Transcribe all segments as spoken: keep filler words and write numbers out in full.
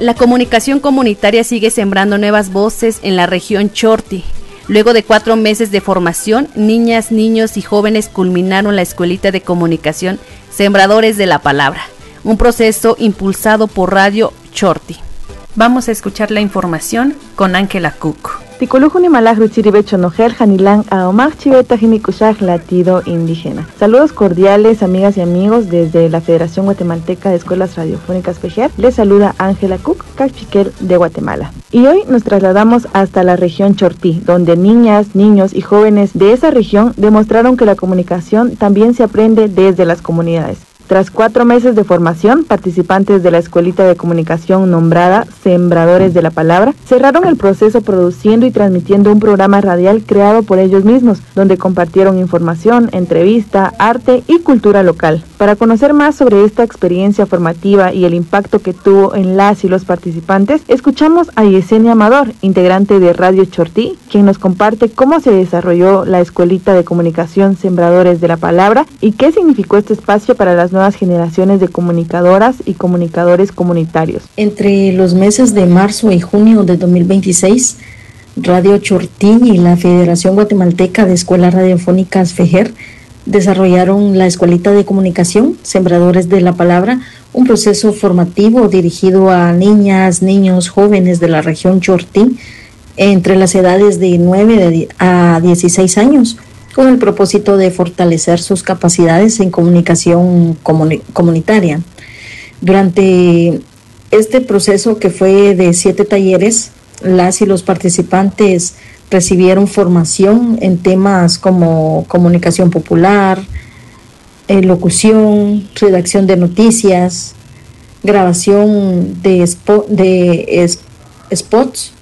La comunicación comunitaria sigue sembrando nuevas voces en la región Chorti. Luego de cuatro meses de formación, niñas, niños y jóvenes culminaron la escuelita de comunicación Sembradores de la Palabra, un proceso impulsado por Radio Chorti. Vamos a escuchar la información con Ángela Cook. Ticolujuni malajru chiribecho nojel janilán a omar chiveta jinicushaj latido indígena. Saludos cordiales, amigas y amigos, desde la Federación Guatemalteca de Escuelas Radiofónicas FEJER. Les saluda Ángela Cook, cachiquel de Guatemala. Y hoy nos trasladamos hasta la región Chortí, donde niñas, niños y jóvenes de esa región demostraron que la comunicación también se aprende desde las comunidades. Tras cuatro meses de formación, participantes de la escuelita de comunicación nombrada Sembradores de la Palabra cerraron el proceso produciendo y transmitiendo un programa radial creado por ellos mismos, donde compartieron información, entrevista, arte y cultura local. Para conocer más sobre esta experiencia formativa y el impacto que tuvo en las y los participantes, escuchamos a Yesenia Amador, integrante de Radio Chortí, quien nos comparte cómo se desarrolló la escuelita de comunicación Sembradores de la Palabra y qué significó este espacio para las nuevas generaciones de comunicadoras y comunicadores comunitarios. Entre los meses de marzo y junio de dos mil veintiséis, Radio Chortí y la Federación Guatemalteca de Escuelas Radiofónicas FEJER desarrollaron la escuelita de comunicación Sembradores de la Palabra, un proceso formativo dirigido a niñas, niños, jóvenes de la región Chortí entre las edades de nueve a dieciséis años, con el propósito de fortalecer sus capacidades en comunicación comuni- comunitaria. Durante este proceso, que fue de siete talleres, las y los participantes recibieron formación en temas como comunicación popular, eh, locución, redacción de noticias, grabación de, spo- de es- spots,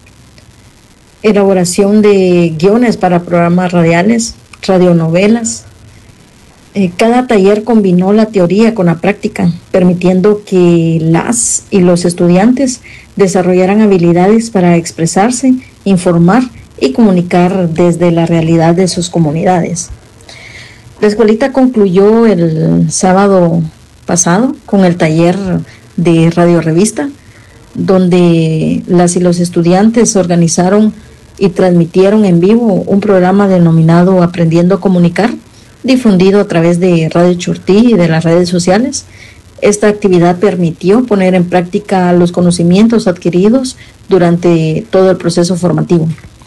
elaboración de guiones para programas radiales, radionovelas. Eh, cada taller combinó la teoría con la práctica, permitiendo que las y los estudiantes desarrollaran habilidades para expresarse, informar y comunicar desde la realidad de sus comunidades. La escuelita concluyó el sábado pasado con el taller de Radio Revista, donde las y los estudiantes organizaron y transmitieron en vivo un programa denominado Aprendiendo a Comunicar, difundido a través de Radio Chortí y de las redes sociales. Esta actividad permitió poner en práctica los conocimientos adquiridos durante todo el proceso formativo.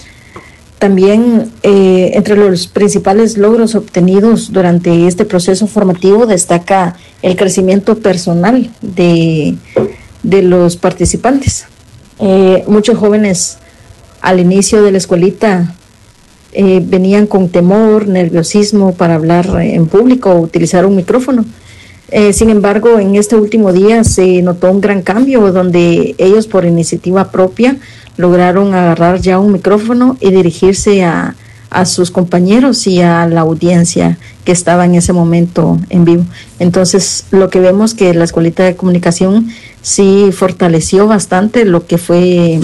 También eh, entre los principales logros obtenidos durante este proceso formativo destaca el crecimiento personal de, de los participantes. Eh, muchos jóvenes al inicio de la escuelita eh, venían con temor, nerviosismo para hablar en público o utilizar un micrófono. Eh, sin embargo, en este último día se notó un gran cambio donde ellos, por iniciativa propia, lograron agarrar ya un micrófono y dirigirse a, a sus compañeros y a la audiencia que estaba en ese momento en vivo. Entonces, lo que vemos que la escuelita de comunicación sí fortaleció bastante lo que fue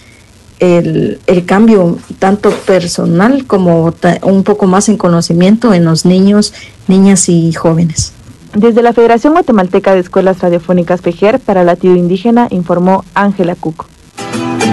El, el cambio tanto personal como ta, un poco más en conocimiento en los niños, niñas y jóvenes. Desde la Federación Guatemalteca de Escuelas Radiofónicas FEJER para Latido Indígena informó Ángela Cook.